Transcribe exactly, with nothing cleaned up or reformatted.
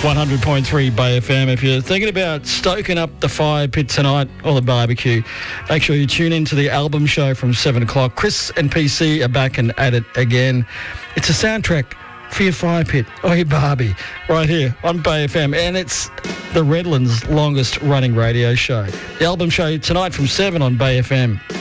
one hundred point three Bay F M. If you're thinking about stoking up the fire pit tonight or the barbecue, make sure you tune in to the album show from seven o'clock. Chris and P C are back and at it again. It's a soundtrack for your fire pit or your barbie right here on Bay F M. And it's the Redlands' longest running radio show. The album show tonight from seven on Bay F M.